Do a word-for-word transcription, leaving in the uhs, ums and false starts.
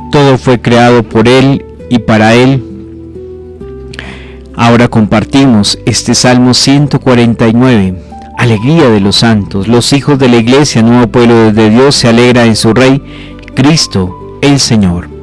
Todo fue creado por Él y para Él. Ahora compartimos este Salmo ciento cuarenta y nueve. Alegría de los santos. Los hijos de la Iglesia, nuevo pueblo de Dios, se alegra en su Rey, Cristo el Señor.